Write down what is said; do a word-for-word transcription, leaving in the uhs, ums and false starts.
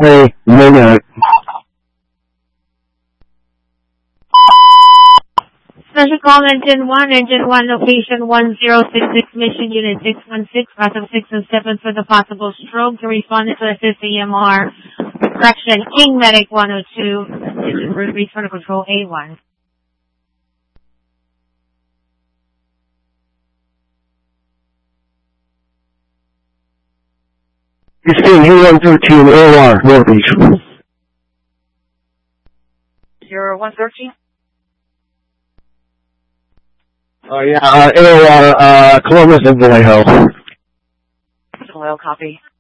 Hey, Minute. Special call engine one, engine one, location one zero six six, mission unit six one six, bottom six and seven for the possible stroke. To respond to assist E M R. Correction, King Medic one oh two, return to control A one. You're seeing U one thirteen O R, North Beach. Zero one thirteen? Oh, yeah, uh, A O R, uh, Columbus and Vallejo. Vallejo, copy.